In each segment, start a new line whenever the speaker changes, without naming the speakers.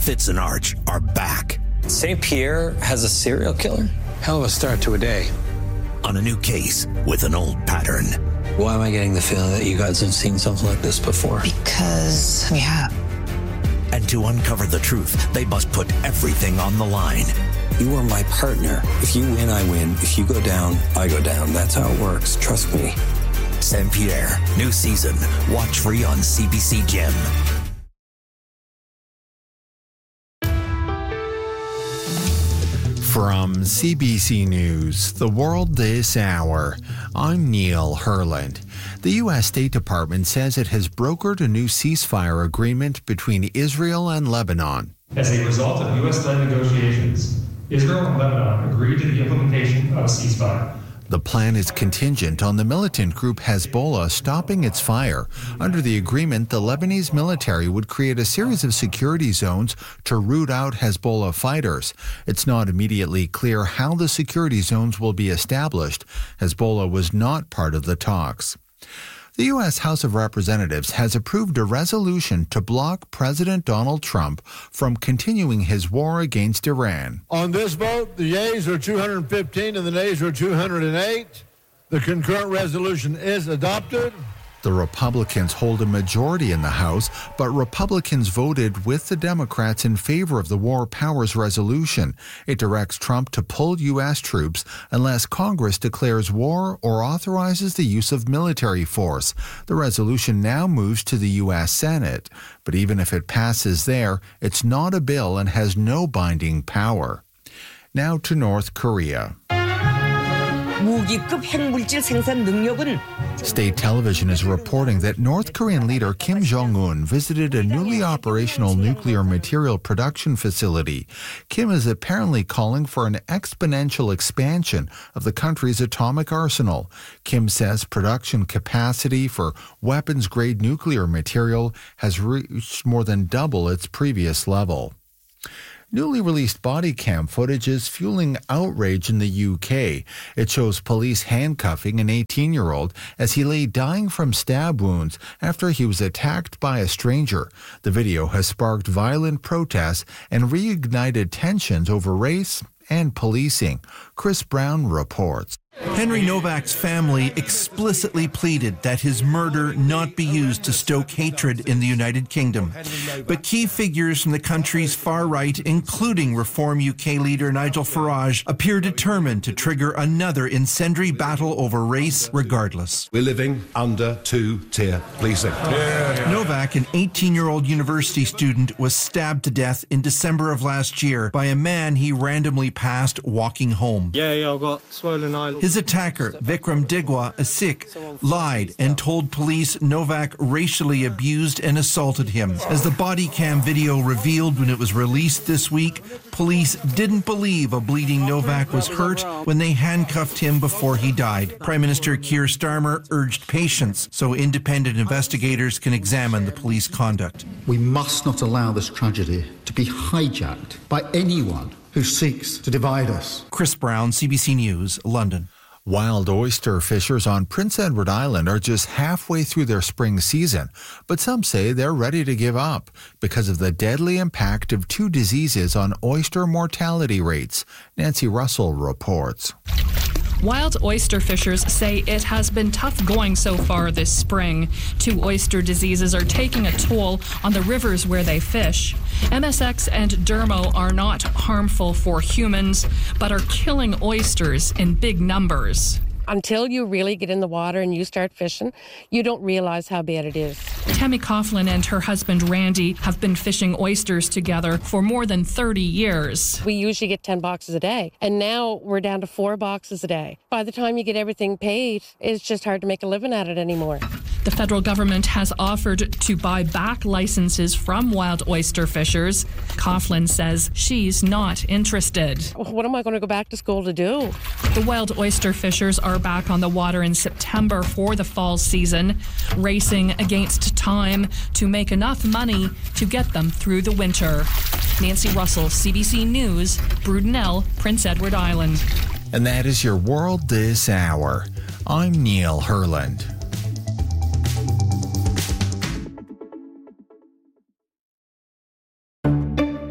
Fitz and Arch are back.
St. Pierre has a serial killer?
Hell of a start to a day.
On a new case with an old pattern.
Why am I getting the feeling that you guys have seen something like this before?
Because we have.
And to uncover the truth, they must put everything on the line.
You are my partner. If you win, I win. If you go down, I go down. That's how it works. Trust me.
St. Pierre, new season. Watch free on CBC Gem.
From CBC News, The World This Hour, I'm Neil Herland. The U.S. State Department says it has brokered a new ceasefire agreement between Israel and Lebanon.
As a result of U.S.-led negotiations, Israel and Lebanon agreed to the implementation of a ceasefire.
The plan is contingent on the militant group Hezbollah stopping its fire. Under the agreement, the Lebanese military would create a series of security zones to root out Hezbollah fighters. It's not immediately clear how the security zones will be established. Hezbollah was not part of the talks. The U.S. House of Representatives has approved a resolution to block President Donald Trump from continuing his war against Iran.
On this vote, the yeas are 215 and the nays are 208. The concurrent resolution is adopted.
The Republicans hold a majority in the House, but Republicans voted with the Democrats in favor of the War Powers Resolution. It directs Trump to pull U.S. troops unless Congress declares war or authorizes the use of military force. The resolution now moves to the U.S. Senate, but even if it passes there, it's not a bill and has no binding power. Now to North Korea.
무기급 핵물질 생산 능력은
State television is reporting that North Korean leader Kim Jong-un visited a newly operational nuclear material production facility. Kim is apparently calling for an exponential expansion of the country's atomic arsenal. Kim says production capacity for weapons-grade nuclear material has reached more than double its previous level. Newly released body cam footage is fueling outrage in the UK. It shows police handcuffing an 18-year-old as he lay dying from stab wounds after he was attacked by a stranger. The video has sparked violent protests and reignited tensions over race and policing. Chris Brown reports.
Henry Novak's family explicitly pleaded that his murder not be used to stoke hatred in the United Kingdom. But key figures from the country's far right, including Reform UK leader Nigel Farage, appear determined to trigger another incendiary battle over race regardless.
We're living under two-tier policing.
Novak, an 18-year-old university student, was stabbed to death in December of last year by a man he randomly passed walking home.
Yeah, I got swollen eye.
His attacker, Vikram Digwa, a Sikh, lied and told police Novak racially abused and assaulted him. As the body cam video revealed when it was released this week, police didn't believe a bleeding Novak was hurt when they handcuffed him before he died. Prime Minister Keir Starmer urged patience so independent investigators can examine the police conduct.
We must not allow this tragedy to be hijacked by anyone who seeks to divide us.
Chris Brown, CBC News, London.
Wild oyster fishers on Prince Edward Island are just halfway through their spring season, but some say they're ready to give up because of the deadly impact of two diseases on oyster mortality rates. Nancy Russell reports.
Wild oyster fishers say it has been tough going so far this spring. Two oyster diseases are taking a toll on the rivers where they fish. MSX and Dermo are not harmful for humans, but are killing oysters in big numbers.
Until you really get in the water and you start fishing, you don't realize how bad it is.
Tammy Coughlin and her husband Randy have been fishing oysters together for more than 30 years.
We usually get 10 boxes a day, and now we're down to 4 boxes a day. By the time you get everything paid, it's just hard to make a living at it anymore.
The federal government has offered to buy back licenses from wild oyster fishers. Coughlin says she's not interested.
What am I going to go back to school to do?
The wild oyster fishers are back on the water in September for the fall season, racing against time to make enough money to get them through the winter. Nancy Russell, CBC News, Brudenell, Prince Edward Island.
And that is your World This Hour. I'm Neil Herland.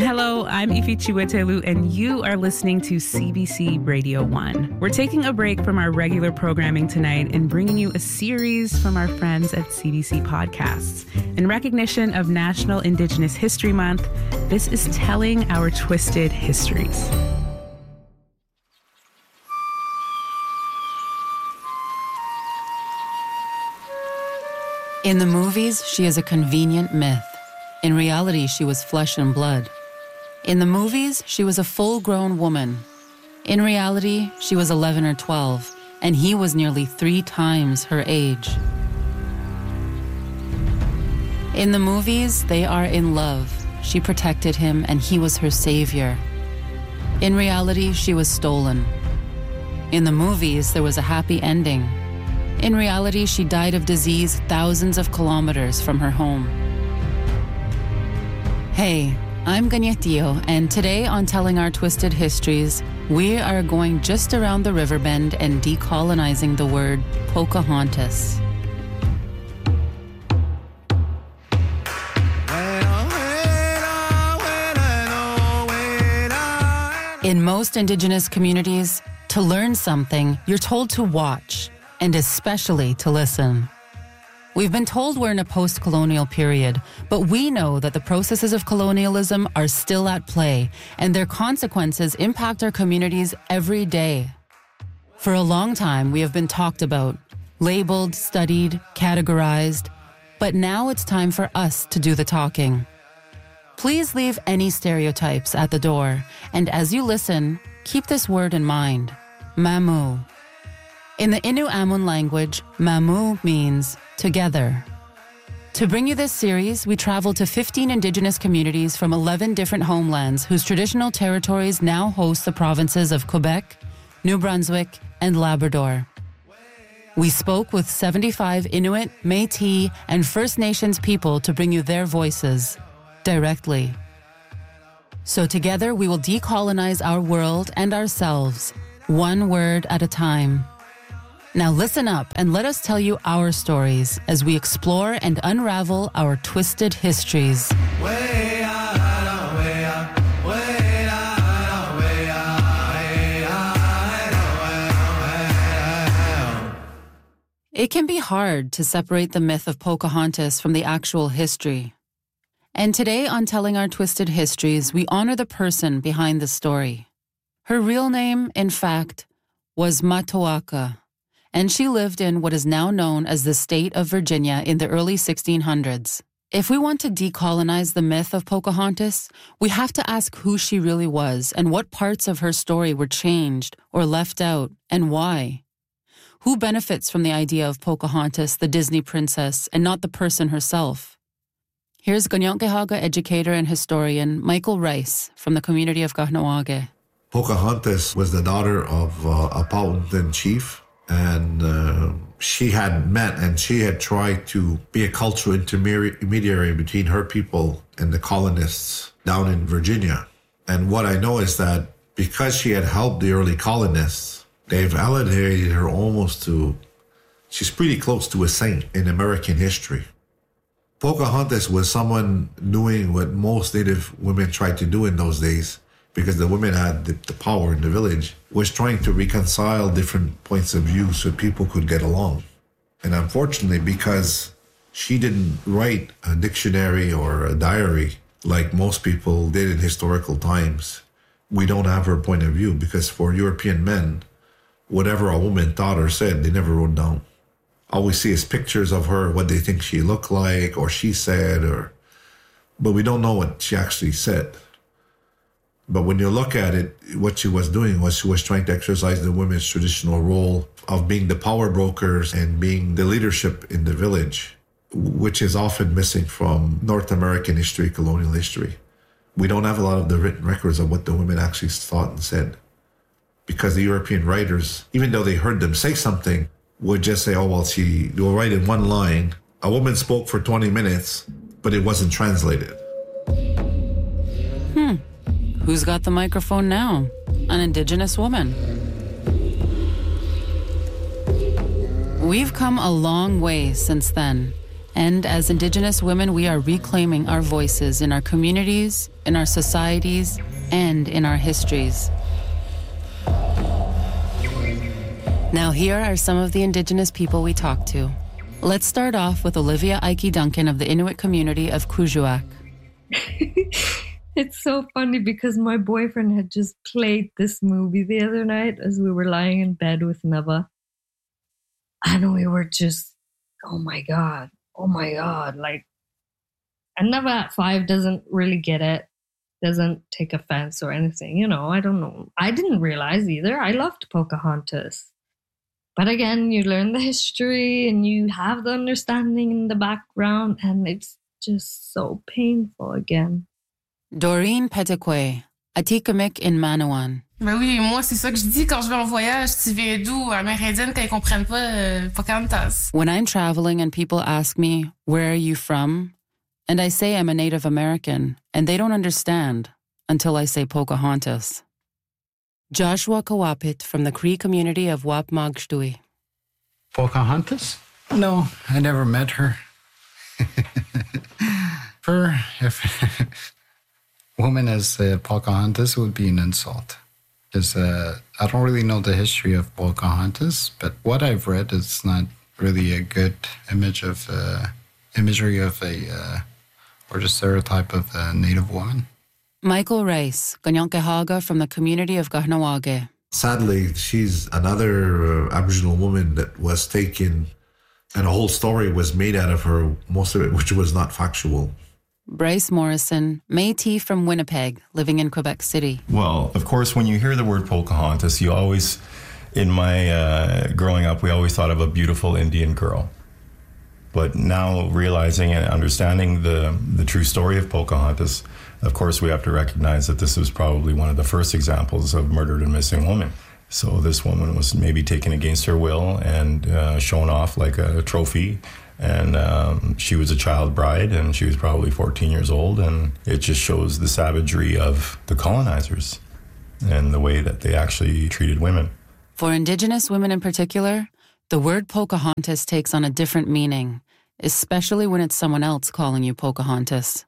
Hello, I'm Ifi Chiwetelu, and you are listening to CBC Radio 1. We're taking a break from our regular programming tonight and bringing you a series from our friends at CBC Podcasts. In recognition of National Indigenous History Month, this is Telling Our Twisted Histories.
In the movies, she is a convenient myth. In reality, she was flesh and blood. In the movies, she was a full-grown woman. In reality, she was 11 or 12, and he was nearly 3 times her age. In the movies, they are in love. She protected him, and he was her savior. In reality, she was stolen. In the movies, there was a happy ending. In reality, she died of disease thousands of kilometers from her home. Hey, I'm Ganyetio, and today on Telling Our Twisted Histories, we are going just around the river bend and decolonizing the word Pocahontas. In most Indigenous communities, to learn something, you're told to watch, and especially to listen. We've been told we're in a post-colonial period, but we know that the processes of colonialism are still at play, and their consequences impact our communities every day. For a long time, we have been talked about, labeled, studied, categorized, but now it's time for us to do the talking. Please leave any stereotypes at the door, and as you listen, keep this word in mind, Mamu. In the Innu Amun language, Mamu means together. To bring you this series, we traveled to 15 Indigenous communities from 11 different homelands whose traditional territories now host the provinces of Quebec, New Brunswick, and Labrador. We spoke with 75 Inuit, Métis, and First Nations people to bring you their voices directly. So together we will decolonize our world and ourselves, one word at a time. Now listen up and let us tell you our stories as we explore and unravel our twisted histories. It can be hard to separate the myth of Pocahontas from the actual history. And today on Telling Our Twisted Histories, we honor the person behind the story. Her real name, in fact, was Matoaka, and she lived in what is now known as the state of Virginia in the early 1600s. If we want to decolonize the myth of Pocahontas, we have to ask who she really was and what parts of her story were changed or left out and why. Who benefits from the idea of Pocahontas, the Disney princess, and not the person herself? Here's Kanien'kehá:ka educator and historian Michael Rice from the community of Kahnawake.
Pocahontas was the daughter of a Powhatan chief, and she had met and she had tried to be a cultural intermediary between her people and the colonists down in Virginia. And what I know is that because she had helped the early colonists, they've elevated her almost to, she's pretty close to a saint in American history. Pocahontas was someone doing what most Native women tried to do in those days, because the women had the power in the village, was trying to reconcile different points of view so people could get along. And unfortunately, because she didn't write a dictionary or a diary like most people did in historical times, we don't have her point of view, because for European men, whatever a woman thought or said, they never wrote down. All we see is pictures of her, what they think she looked like, or she said, but we don't know what she actually said. But when you look at it, what she was doing was she was trying to exercise the women's traditional role of being the power brokers and being the leadership in the village, which is often missing from North American history, colonial history. We don't have a lot of the written records of what the women actually thought and said, because the European writers, even though they heard them say something, would just say, oh, well, they'll write in one line, a woman spoke for 20 minutes, but it wasn't translated.
Who's got the microphone now? An Indigenous woman. We've come a long way since then, And as Indigenous women, we are reclaiming our voices in our communities, in our societies, and in our histories. Now, here are some of the Indigenous people we talked to. Let's start off with Olivia Ike Duncan of the Inuit community of Kuujjuaq.
It's so funny because my boyfriend had just played this movie the other night as we were lying in bed with Neva. And we were just, oh my God. Like, and Neva at 5 doesn't really get it, doesn't take offense or anything. You know, I don't know. I didn't realize either. I loved Pocahontas. But again, you learn the history and you have the understanding in the background, and it's just so painful again.
Doreen Petequay, Atikamekw in Manawan.
Ben oui, moi, c'est ça que je dis quand je vais en voyage. Tu viens d'où? Amérindienne, quand ils comprennent pas Pocahontas.
When I'm traveling and people ask me, where are you from? And I say I'm a Native American, and they don't understand until I say Pocahontas. Joshua Kawapit from the Cree community of Wapmagshtui.
Pocahontas? No, I never met her. If woman as Pocahontas would be an insult. Because I don't really know the history of Pocahontas, but what I've read is not really a good imagery of or the stereotype of a Native woman.
Michael Rice, Ganyankehaga from the community of Kahnawake.
Sadly, she's another Aboriginal woman that was taken, and a whole story was made out of her, most of it which was not factual.
Bryce Morrison, Métis from Winnipeg, living in Quebec City.
Well, of course, when you hear the word Pocahontas, you always, in my growing up, we always thought of a beautiful Indian girl. But now realizing and understanding the true story of Pocahontas, of course, we have to recognize that this was probably one of the first examples of murdered and missing woman. So this woman was maybe taken against her will and shown off like a trophy. And she was a child bride, and she was probably 14 years old. And it just shows the savagery of the colonizers and the way that they actually treated women.
For Indigenous women in particular, the word Pocahontas takes on a different meaning, especially when it's someone else calling you Pocahontas.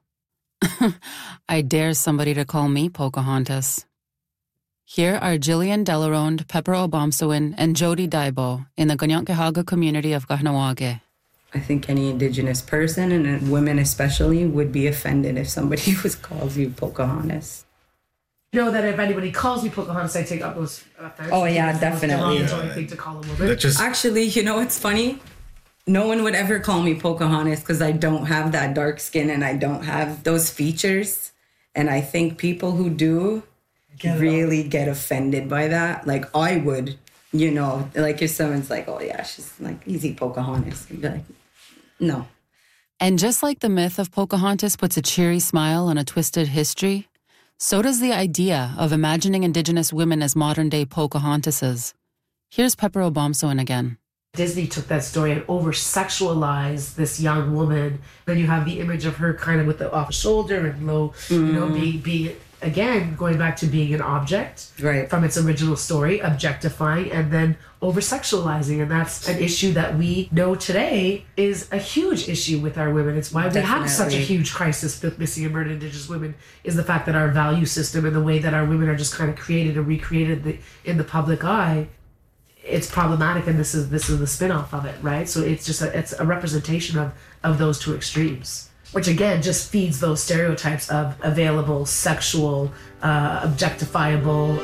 I dare somebody to call me Pocahontas. Here are Jillian Delaronde, Pepper Obomsawin, and Jody Daibo in the Ganyankehaga community of Kahnawake.
I think any Indigenous person, and women especially, would be offended if somebody calls you Pocahontas.
You know that if anybody calls me Pocahontas, I take up those offense.
Oh yeah, definitely.
Thing to call a woman.
Actually, you know what's funny? No one would ever call me Pocahontas because I don't have that dark skin and I don't have those features. And I think people who do really get offended by that. Like I would, you know, like if someone's like, oh yeah, she's like easy Pocahontas. You'd be like, no.
And just like the myth of Pocahontas puts a cheery smile on a twisted history, so does the idea of imagining Indigenous women as modern-day Pocahontases. Here's Pepper Obomsawin again.
Disney took that story and over-sexualized this young woman. Then you have the image of her kind of with the off-shoulder and low, you know, being again, going back to being an object from its original story, objectifying and then over-sexualizing. And that's an issue that we know today is a huge issue with our women. It's why we have such a huge crisis with missing and murdered Indigenous women, is the fact that our value system and the way that our women are just kind of created and recreated in the public eye, it's problematic, and this is the spin-off of it, right? So it's just it's a representation of those two extremes, which again just feeds those stereotypes of available, sexual, objectifiable.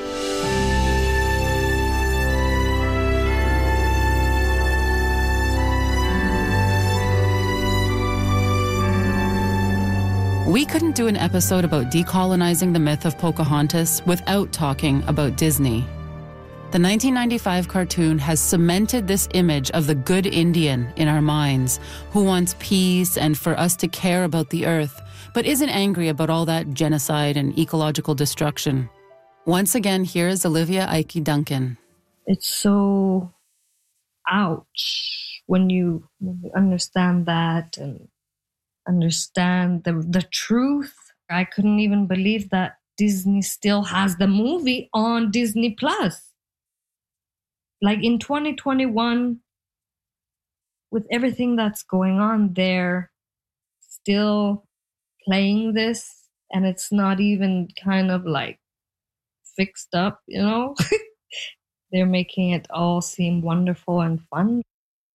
We couldn't do an episode about decolonizing the myth of Pocahontas without talking about Disney. The 1995 cartoon has cemented this image of the good Indian in our minds, who wants peace and for us to care about the earth, but isn't angry about all that genocide and ecological destruction. Once again, here is Olivia Ike Duncan.
It's so ouch when you understand that and understand the truth. I couldn't even believe that Disney still has the movie on Disney+. Like in 2021, with everything that's going on, they're still playing this, and it's not even kind of like fixed up, you know? They're making it all seem wonderful and fun.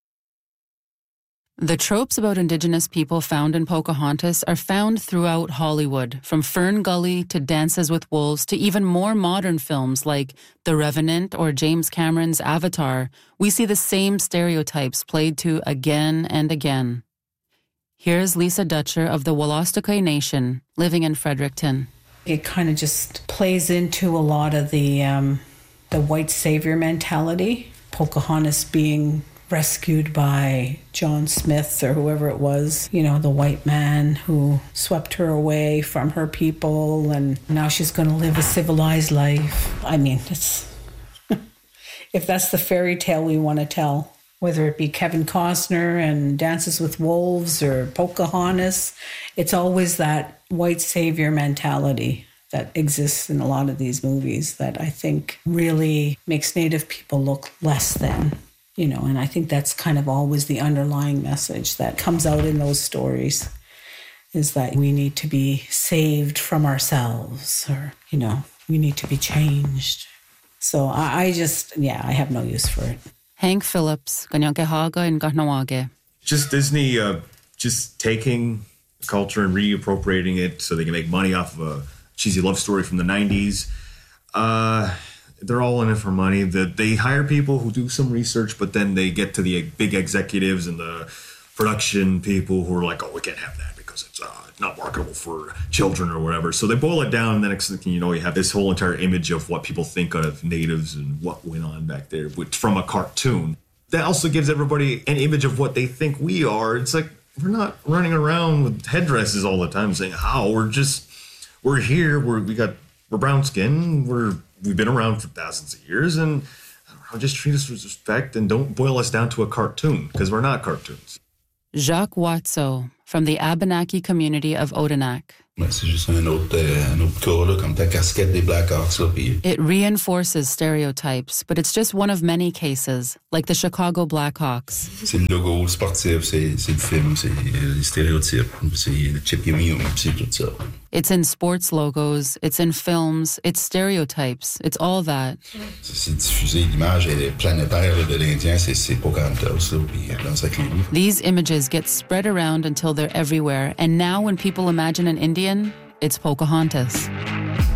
The tropes about Indigenous people found in Pocahontas are found throughout Hollywood, from Fern Gully to Dances with Wolves to even more modern films like The Revenant or James Cameron's Avatar. We see the same stereotypes played to again and again. Here's Lisa Dutcher of the Wolastoqey Nation, living in Fredericton.
It kind of just plays into a lot of the white savior mentality. Pocahontas being rescued by John Smith or whoever it was, you know, the white man who swept her away from her people, and now she's going to live a civilized life. I mean, it's if that's the fairy tale we want to tell, whether it be Kevin Costner and Dances with Wolves or Pocahontas, it's always that white savior mentality that exists in a lot of these movies that I think really makes Native people look less than. You know, and I think that's kind of always the underlying message that comes out in those stories, is that we need to be saved from ourselves, or, you know, we need to be changed. So I have no use for it.
Hank Phillips, Ganyankehaga in Kahnawake.
Just Disney just taking culture and reappropriating it so they can make money off of a cheesy love story from the 90s. They're all in it for money. They hire people who do some research, but then they get to the big executives and the production people who are like, oh, we can't have that because it's not marketable for children or whatever. So they boil it down, and then next thing you know, you have this whole entire image of what people think of natives and what went on back there from a cartoon. That also gives everybody an image of what they think we are. It's like, we're not running around with headdresses all the time saying, we're here, we're brown skin, we've been around for thousands of years, and just treat us with respect and don't boil us down to a cartoon, because we're not cartoons.
Jacques Watso from the Abenaki community of Odanak.
C'est juste un autre cas, là, comme ta casquette des Blackhawks. Là, puis...
It reinforces stereotypes, but it's just one of many cases, like the Chicago Blackhawks.
C'est le logo sportif, c'est le film, c'est les stéréotypes, c'est le chip yum, c'est tout ça.
It's in sports logos, it's in films, it's stereotypes, it's all that.
C'est diffusé l'image planétaire de l'Indien, c'est Pocahontas, là, puis dans sa clinique.
These images get spread around until they're everywhere, and now when people imagine an Indian, it's Pocahontas.